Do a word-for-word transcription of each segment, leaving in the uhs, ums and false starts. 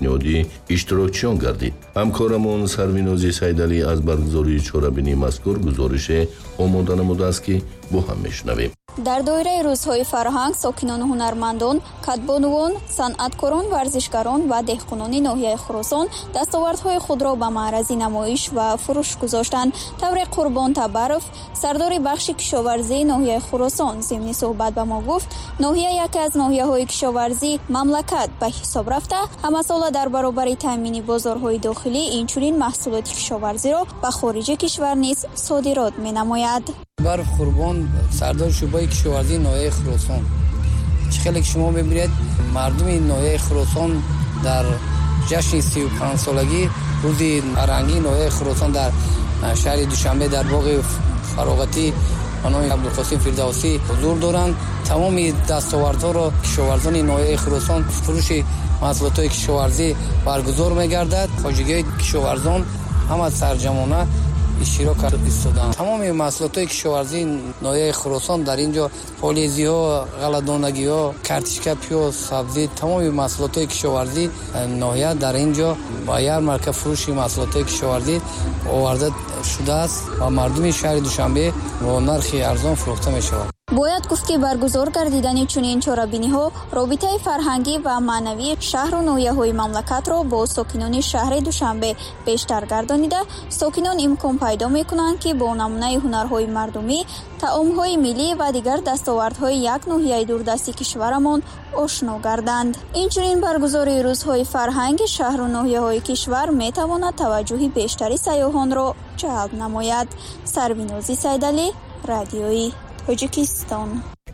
пешниҳоди иштирокчиён гардид. ҳамкорамон Сарвинози Сайдалӣ аз баргузории чорабинии мазкур гузорише омода намудааст ки бо ҳам мешунавем. дар доираи рӯзҳои фарҳанг сокинони ҳунармандон, катбонувон, санъаткорон, варзишгарон ва деҳқонони ноҳияи Хуросон дастовардҳои худро ба маърази намоиш ва фурӯш гузоштанд. тавре Қурбон Табаров, сардори бахши кишоварзии ноҳияи Хуросон, зимни суҳбат ба мо гуфт, ноҳия яке аз ноҳияҳои кишоварзӣ мамлакат ба ҳисоб рафта, ҳамасола дар баробари таъмини бозорҳои дохилӣ инчунин маҳсулоти кишоварзиро ба хориҷи кишвар низ содирот менамояд. Барф Қурбон, сардори шӯъбаи кишоварзии ноҳияи Хуросон. Чӣ хеле ки шумо мебинед, мардуми ноҳияи Хуросон дар ҷашни сию панҷсолагӣ рӯзи фарҳангии ноҳияи Хуросон дар шаҳри Душанбе дар боғи фароғатӣ ба номи Абдулқосим Фирдавсӣ ҳузур доранд. тамоми дастовардҳоро кишоварзони ноҳияи Хуросон фурӯши маҳсулотҳои кишоварзӣ баргузор мегардад. хоҷигиҳои кишоварзон ҳама сарҷамона иштирок истоданд. тамоми маҳсулотҳои кишоварзии ноҳияи Хуросон дар ин ҷо полезиҳо, ғалладонагиҳо, картишка, пиёз, сабзӣ, тамоми маҳсулотҳои кишоварзии ноҳия дар ин ҷо ба ярмарка фурӯши маҳсулотҳои кишоварзӣ оварда шудааст ва мардуми шаҳри Душанбе бо нархи арзон фурӯхта мешавад. бояд гуфт ки баргузор гардидани чунин чорабиниҳо робитаи фарҳангӣ ва маънавии шаҳру ноҳияҳои мамлакатро бо сокинони шаҳри Душанбе бештар гардонида, сокинон имкон пайдо мекунанд ки бо намунаи ҳунарҳои мардумӣ, таомҳои миллӣ ва дигар дастовардҳои як ноҳияи дурдасти кишварамон ошно гарданд. инчунин баргузории рӯзҳои фарҳанги шаҳру ноҳияҳои кишвар метавонад таваҷҷӯҳи бештари сайёҳонро ҷалб намояд. Сарвинози Сайдалӣ, радиои Тоҷикистон.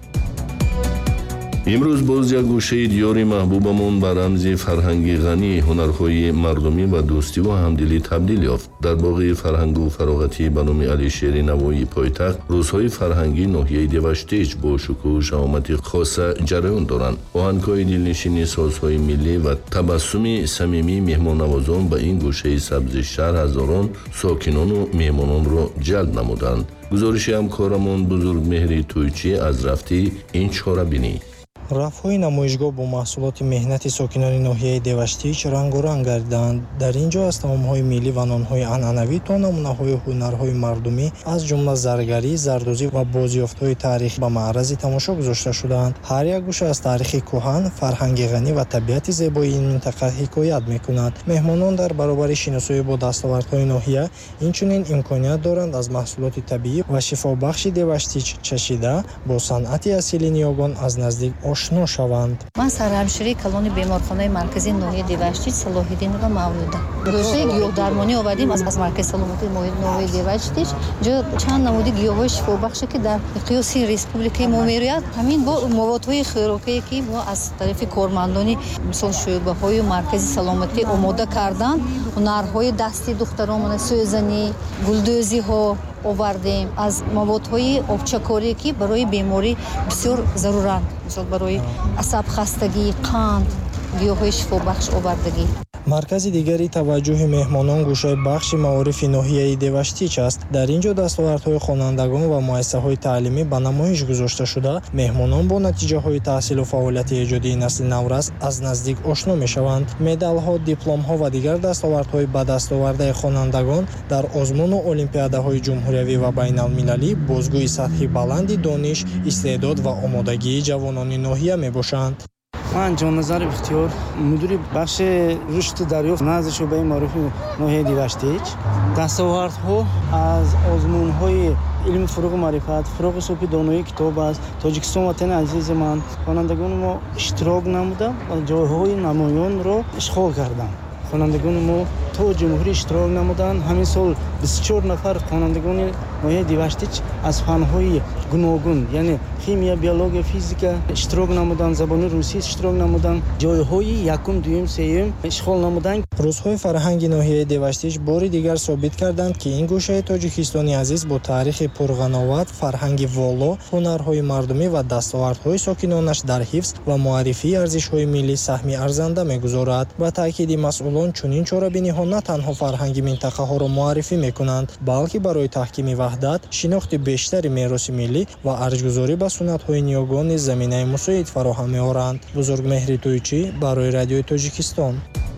имрӯз боз як гӯшаи диёри маҳбубамон ба рамзи фарҳанги ғанӣ, ҳунарҳои мардумӣ ва дӯстиву ҳамдилӣ табдил ёфт. дар боғи фарҳангу фароғатӣ ба номи Алишери Навоии пойтахт рӯзҳои фарҳангӣ ноҳияи Деваштеч бо шукӯҳу шаомати хоса ҷараён доранд. оҳангҳои дилнишини созҳои миллӣ ва табассуми самимии меҳмоннавозон ба ин гӯшаи сабзи шаҳр ҳазорон сокинону меҳмононро ҷалб намуданд. гузориши ҳамкорамон Бузургмеҳри Тӯйчӣ аз рафти ин чорабинӣ. рафъҳои намоишгоҳ бо маҳсулоти меҳнати сокинони ноҳияи Деваштич рангоранг гардиданд. дар ин ҷо аз таомҳои миллӣ ва нонҳои анъанавӣ то намунаҳои ҳунарҳои мардумӣ аз ҷумла заргарӣ, зардозӣ ва бозёфтҳои таърихӣ ба маърази тамошо гузошта шудаанд. ҳар як гӯша аз таърихи кӯҳан, фарҳанги ғанӣ ва табиати зебоии ин минтақа ҳикоят мекунад. меҳмонон дар баробари шиносоӣ бо дастовардҳои ноҳия инчунин имконият доранд аз маҳсулоти табиӣ ва шифобахши Деваштич чашида бо санъати асилии ниёгон аз наздик ошно шаванд. ман сарҳамширии калони беморхонаи марказии ноҳияи Деваштич Салоҳиддинова Мавлуда. гӯшаи гиёҳдармонӣ овардем аз маркази саломатии ноҳияи Деваштич. ҷо чанд намуди гиёҳҳои шифобахше ки дар миқёси республикаи мо мерояд. ҳамин бо муводҳои хӯрокие ки мо аз тарафи кормандони мисол шӯъбаҳои маркази саломатӣ омода карданд, ҳунарҳои дасти духтаронона, сӯзанӣ, гулдӯзиҳо овардем, аз маводҳои овчакорие ки барои беморӣ бисёр заруранд, мисол барои асабхастагӣ, қанд, гиёҳҳои шифобахш овардагӣ. маркази дигари таваҷҷӯҳи меҳмонон гӯшаи бахши маорифи ноҳияи Деваштич аст. дар ин ҷо дастовардҳои хонандагон ва муассисаҳои таълимӣ ба намоиш гузошта шуда, меҳмонон бо натиҷаҳои таҳсилу фаъолияти эҷодии насли наврас аз наздик ошно мешаванд. медалҳо, дипломҳо ва дигар дастовардҳои ба дастовардаи хонандагон дар озмуну олимпиадаҳои ҷумҳуриявӣ ва байналмилалӣ бозгӯи сатҳи баланди дониш, истеъдод ва омодагии ҷавонони ноҳия мебошанд. ман ҷоназар ихтиёр, мудири бахши рушди дарёфт назди шӯъбаи маърифи ноҳияи Деваштич. дастовардҳо аз озмунҳои илми фуруғи маърифат, фуруғи субҳи доноии китоб аст. Тоҷикистон ватани азизи ман, хонандагони мо иштирок намуда ҷойҳои намоёнро ишғол карданд. хонандагони мо то ҷумҳурӣ иштирок намуданд. ҳамин сол бисту чор нафар хонандагони ноҳияи Деваштич аз фанҳои гуногун, яъне химия, биология, физика иштирок намуданд, забони русӣ иштирок намуданд, ҷойҳои якум, дуюм, сеюм ишғол намуданд. рӯзҳои фарҳанги ноҳияи Деваштич бори дигар собит карданд ки ин гӯшаи Тоҷикистони азиз бо таърихи пурғановат, фарҳанги воло, ҳунарҳои мардумӣ ва дастовардҳои сокинонаш дар ҳифз ва муаррифии арзишҳои миллӣ саҳми арзанда мегузорад. ба таъкиди масъулон, чунин чорабиниҳо на танҳо фарҳанги минтақаҳоро муаррифӣ мекунанд, балки барои таҳкими ваҳдат, шинохти бештари мероси миллӣ ва арҷгузорӣ ба суннатҳои ниёгон низ заминаи мусоид фароҳам меоранд. Бузургмеҳри Тӯйчӣ барои радиои Тоҷикистон.